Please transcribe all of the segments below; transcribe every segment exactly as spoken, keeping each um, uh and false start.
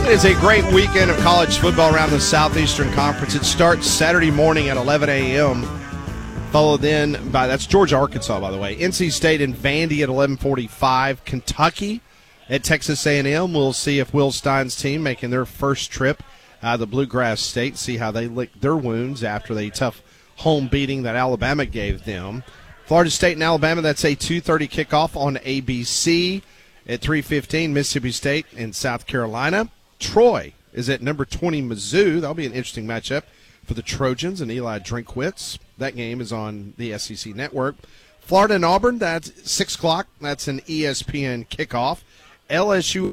is a great weekend of college football around the Southeastern Conference. It starts Saturday morning at eleven a.m., followed then by, that's Georgia, Arkansas, by the way. N C State and Vandy at eleven forty-five. Kentucky at Texas A and M. We'll see if Will Stein's team making their first trip out of the Bluegrass State, see how they lick their wounds after the tough home beating that Alabama gave them. Florida State and Alabama, that's a two thirty kickoff on A B C. At three fifteen, Mississippi State and South Carolina. Troy is at number twenty, Mizzou. That'll be an interesting matchup for the Trojans and Eli Drinkwitz. That game is on the S E C Network. Florida and Auburn, that's six o'clock. That's an E S P N kickoff. L S U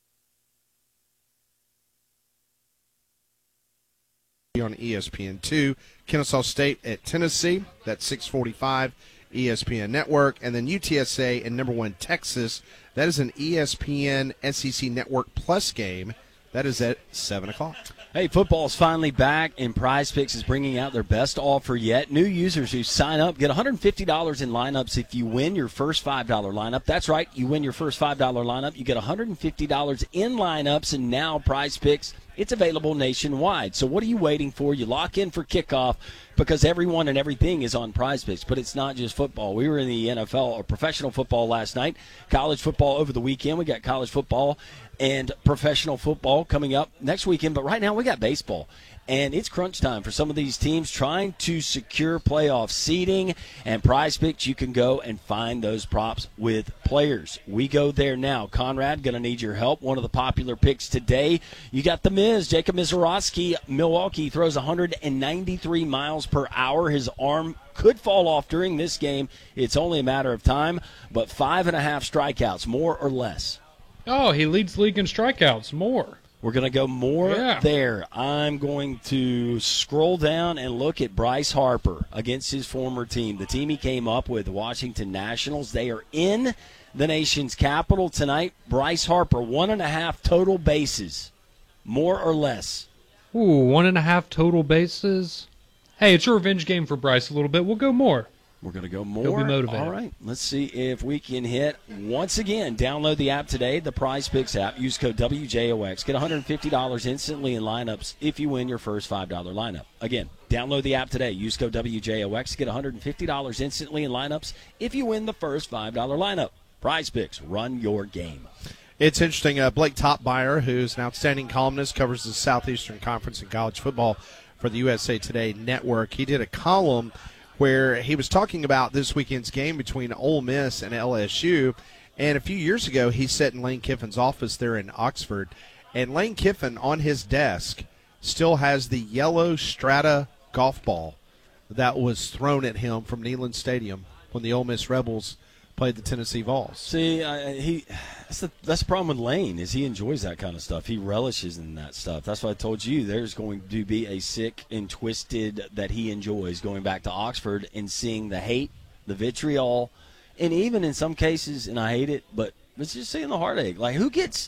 on E S P N two. Kennesaw State at Tennessee. That's six forty-five, E S P N Network. And then U T S A and number one, Texas. That is an E S P N S E C Network Plus game. That is at seven o'clock. Hey, football's finally back, and Prize Picks is bringing out their best offer yet. New users who sign up get one hundred fifty dollars in lineups if you win your first five dollar lineup. That's right, you win your first five dollar lineup, you get one hundred fifty dollars in lineups, and now Prize Picks, it's available nationwide. So what are you waiting for? You lock in for kickoff because everyone and everything is on Prize Picks, but it's not just football. We were in the N F L or professional football last night, college football over the weekend. We got college football and professional football coming up next weekend, but right now we got baseball. And it's crunch time for some of these teams trying to secure playoff seeding. And Prize Picks, you can go and find those props with players. We go there now. Conrad, going to need your help. One of the popular picks today, you got the Miz, Jacob Mizorowski. Milwaukee throws one hundred ninety-three miles per hour. His arm could fall off during this game. It's only a matter of time. But five and a half strikeouts, more or less. Oh, he leads league in strikeouts, more. We're going to go more yeah. there. I'm going to scroll down and look at Bryce Harper against his former team, the team he came up with, the Washington Nationals. They are in the nation's capital tonight. Bryce Harper, one and a half total bases, more or less. Ooh, one and a half total bases. Hey, it's a revenge game for Bryce a little bit. We'll go more. We're going to go more. He'll be motivated. All right. Let's see if we can hit, once again, download the app today, the Prize Picks app. Use code W J O X. Get one hundred fifty dollars instantly in lineups if you win your first five dollar lineup. Again, download the app today. Use code W J O X. Get one hundred fifty dollars instantly in lineups if you win the first five dollar lineup. Prize Picks. Run your game. It's interesting. Uh, Blake Topmeyer, who's an outstanding columnist, covers the Southeastern Conference in college football for the U S A Today network. He did a column where he was talking about this weekend's game between Ole Miss and L S U. And a few years ago, he sat in Lane Kiffin's office there in Oxford. And Lane Kiffin, on his desk, still has the yellow Strata golf ball that was thrown at him from Neyland Stadium when the Ole Miss Rebels played the Tennessee Vols. See, I, he that's the, that's the problem with Lane is he enjoys that kind of stuff. He relishes in that stuff. That's why I told you there's going to be a sick and twisted that he enjoys going back to Oxford and seeing the hate, the vitriol, and even in some cases, and I hate it, but it's just seeing the heartache. Like, who gets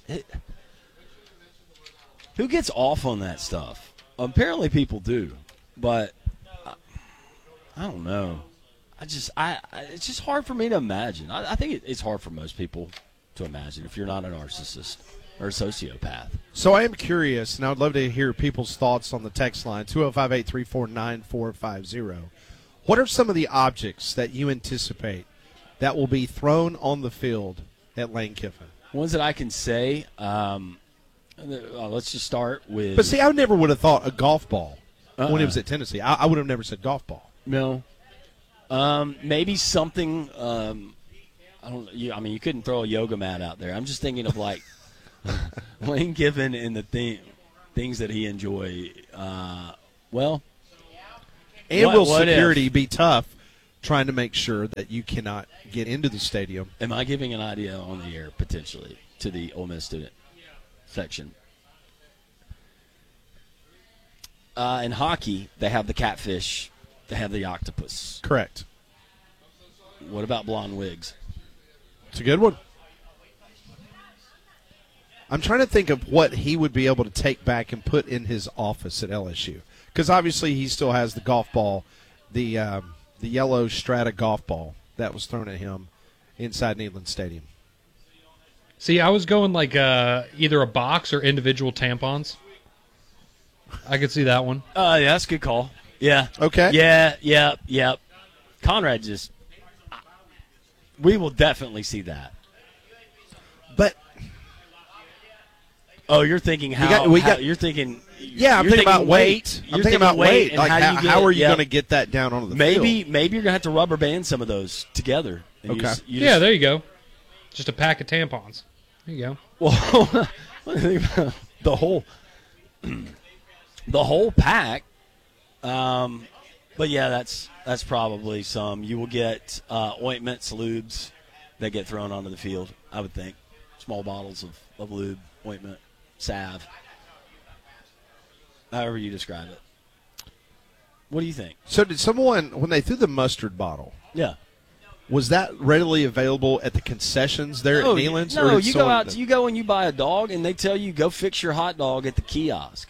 who gets off on that stuff? Apparently people do, but I, I don't know. I just, I, I, it's just hard for me to imagine. I, I think it, it's hard for most people to imagine if you're not a narcissist or a sociopath. So I am curious, and I would love to hear people's thoughts on the text line, two oh five, eight three four, nine four five oh. What are some of the objects that you anticipate that will be thrown on the field at Lane Kiffin? Ones that I can say, um, uh, let's just start with. But see, I never would have thought a golf ball uh-uh. when it was at Tennessee. I, I would have never said golf ball. No. Um, maybe something. Um, I don't. You, I mean, you couldn't throw a yoga mat out there. I'm just thinking of like Lane Kiffin and the thing, things that he enjoy. Uh, well, and what, will what security if? be tough trying to make sure that you cannot get into the stadium? Am I giving an idea on the air potentially to the Ole Miss student section? Uh, in hockey, they have the catfish. They have the octopus. Correct. What about blonde wigs? It's a good one. I'm trying to think of what he would be able to take back and put in his office at L S U. Because obviously he still has the golf ball, the um, the yellow Strata golf ball that was thrown at him inside Neyland Stadium. See, I was going like uh, either a box or individual tampons. I could see that one. Uh, yeah, that's a good call. Yeah. Okay. Yeah, yeah, yeah. Conrad just – we will definitely see that. But oh, you're thinking how, got- we how got- you're thinking yeah, I'm you're thinking about weight. You're I'm thinking about weight. and Like how, how, you get, how are you yeah. going to get that down onto the maybe field? maybe you're going to have to rubber band some of those together. And you Okay. just- you Yeah, just- there you go. Just a pack of tampons. There you go. Well, the whole the whole pack. Um, but yeah, that's that's probably some. You will get uh, ointments, lubes that get thrown onto the field. I would think small bottles of, of lube, ointment, salve, however you describe it. What do you think? So did someone, when they threw the mustard bottle, Yeah. was that readily available at the concessions there No, at Neyland's? no, or did you go someone- out. You go and you buy a dog, and they tell you go fix your hot dog at the kiosk.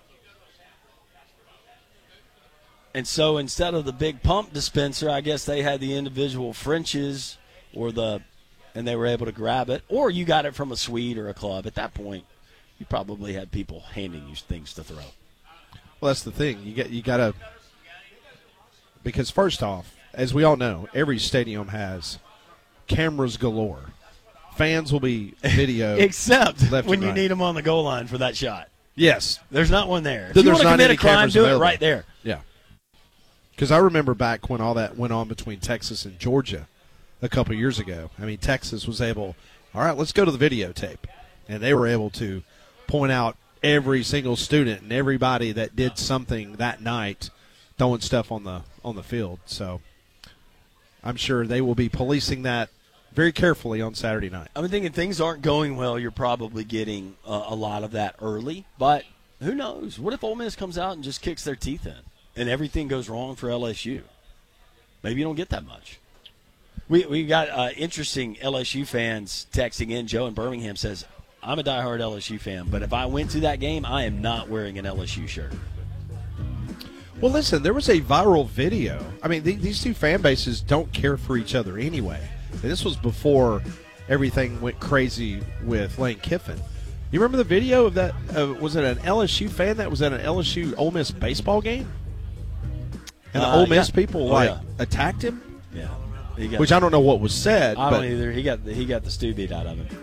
And so instead of the big pump dispenser, I guess they had the individual Frenches or the, and they were able to grab it. Or you got it from a suite or a club. At that point, you probably had people handing you things to throw. Well, that's the thing. You get you got to because first off, as we all know, every stadium has cameras galore. Fans will be video Except left when and you right. need them on the goal line for that shot. Yes, There's not one there. If Then you there's want to not commit any a crime, cameras do available. it right there. yeah. Because I remember back when all that went on between Texas and Georgia a couple years ago. I mean, Texas was able, all right, let's go to the videotape, and they were able to point out every single student and everybody that did something that night, throwing stuff on the on the field. So I'm sure they will be policing that very carefully on Saturday night. I'm thinking things aren't going well. You're probably getting uh, a lot of that early, but who knows? What if Ole Miss comes out and just kicks their teeth in, and everything goes wrong for L S U? Maybe you don't get that much. We we got uh, interesting L S U fans texting in. Joe in Birmingham says, "I'm a diehard L S U fan, but if I went to that game, I am not wearing an L S U shirt." Well, listen, there was a viral video. I mean, th- these two fan bases don't care for each other anyway. And this was before everything went crazy with Lane Kiffin. You remember the video of that? Uh, was it an L S U fan that was at an L S U Ole Miss baseball game? And the Uh, Ole Miss yeah. people Oh, like yeah. attacked him, Yeah, he got, which I don't know what was said. I but don't either. He got the, he got the stew beat out of him.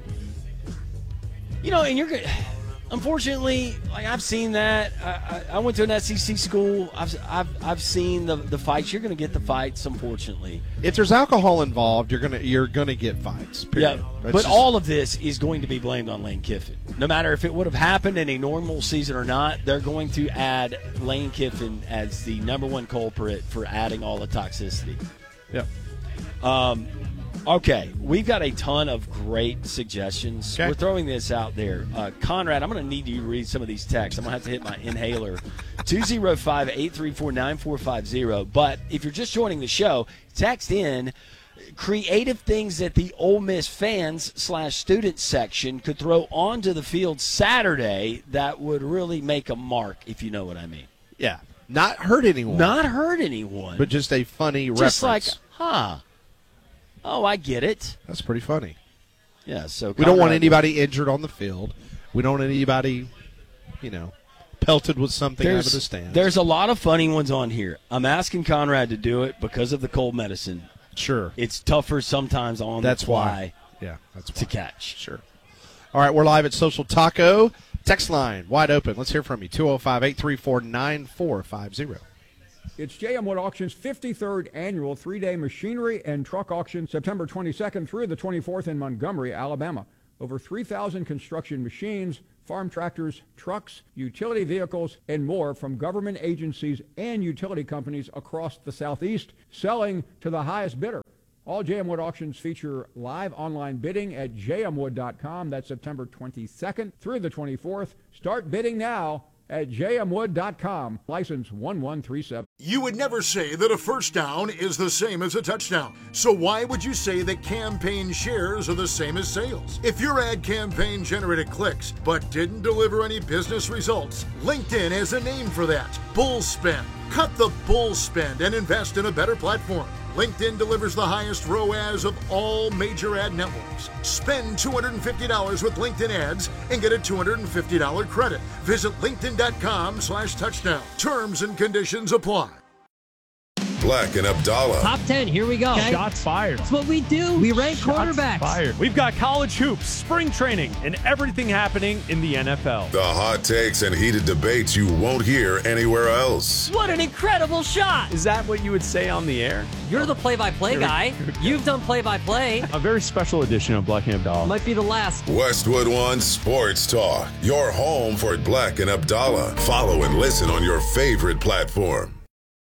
You know, and you're good. Unfortunately, like I've seen that. I, I, I went to an S E C school. I've I've, I've seen the the fights. You're going to get the fights, unfortunately. if there's alcohol involved, you're gonna you're gonna get fights. Period. Yeah, That's but just- all of this is going to be blamed on Lane Kiffin. No matter if it would have happened in a normal season or not, they're going to add Lane Kiffin as the number one culprit for adding all the toxicity. yeah. Um, okay, we've got a ton of great suggestions. Okay. We're throwing this out there. Uh, Conrad, I'm going to need you to read some of these texts. I'm going to have to hit my inhaler. two oh five, eight three four, nine four five zero. But if you're just joining the show, text in creative things that the Ole Miss fans slash students section could throw onto the field Saturday that would really make a mark, if you know what I mean. Yeah. Not hurt anyone. Not hurt anyone, but just a funny just like, reference. huh. Oh, I get it. That's pretty funny. Yeah, so We don't want Conrad- anybody injured on the field. We don't want anybody, you know, pelted with something out of the There's, stands. there's a lot of funny ones on here. I'm asking Conrad to do it because of the cold medicine. Sure. It's tougher sometimes on That's the fly why. Yeah, that's why. to catch. Sure. All right, we're live at Social Taco. Text line wide open. Let's hear from you. two oh five, eight three four, nine four five zero. It's J M Wood Auction's fifty-third annual three-day machinery and truck auction, September twenty-second through the twenty-fourth in Montgomery, Alabama. Over three thousand construction machines, farm tractors, trucks, utility vehicles, and more from government agencies and utility companies across the Southeast, selling to the highest bidder. All J M Wood auctions feature live online bidding at j m wood dot com. That's September twenty-second through the twenty-fourth. Start bidding now at j m wood dot com. License one one three seven. You would never say that a first down is the same as a touchdown. So why would you say that campaign shares are the same as sales? If your ad campaign generated clicks but didn't deliver any business results, LinkedIn has a name for that. Bull spend. Cut the bull spend and invest in a better platform. LinkedIn delivers the highest R O A S of all major ad networks. Spend two hundred fifty dollars with LinkedIn ads and get a two hundred fifty dollars credit. Visit linkedin.com slash touchdown. Terms and conditions apply. Black and Abdallah. Top ten, here we go. Okay. Shots fired. That's what we do. We rank Shots quarterbacks. Fired. We've got college hoops, spring training, and everything happening in the N F L. The hot takes and heated debates you won't hear anywhere else. What an incredible shot. Is that what you would say on the air? You're the play-by-play guy. You've done play-by-play. A very special edition of Black and Abdallah. Might be the last. Westwood One Sports Talk. Your home for Black and Abdallah. Follow and listen on your favorite platform.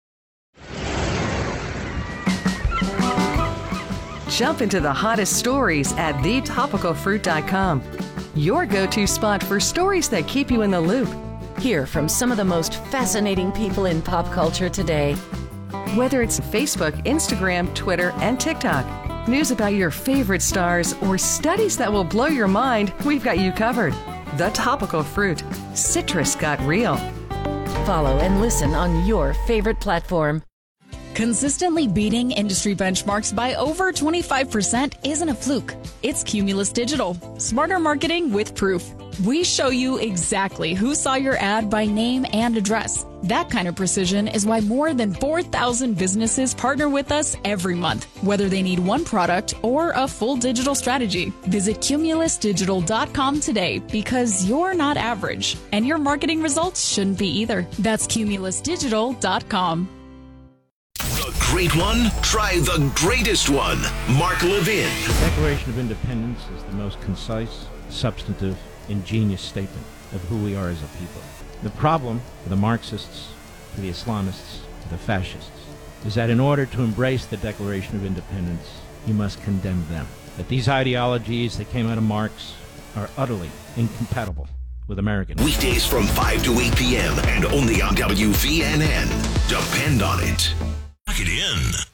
Jump into the hottest stories at the topical fruit dot com. Your go-to spot for stories that keep you in the loop. Hear from some of the most fascinating people in pop culture today. Whether it's Facebook, Instagram, Twitter, and TikTok, news about your favorite stars, or studies that will blow your mind, we've got you covered. The Topical Fruit. Citrus got real. Follow and listen on your favorite platform. Consistently beating industry benchmarks by over twenty-five percent isn't a fluke. It's Cumulus Digital. Smarter marketing with proof. We show you exactly who saw your ad by name and address. That kind of precision is why more than four thousand businesses partner with us every month, whether they need one product or a full digital strategy. Visit cumulus digital dot com today because you're not average, and your marketing results shouldn't be either. That's cumulus digital dot com. The great one? Try the greatest one. Mark Levin. The Declaration of Independence is the most concise, substantive, ingenious statement of who we are as a people. The problem for the Marxists, for the Islamists, for the fascists, is that in order to embrace the Declaration of Independence, you must condemn them. That these ideologies that came out of Marx are utterly incompatible with American. Weekdays from five to eight p.m. and only on W V N N. Depend on it. Lock it in.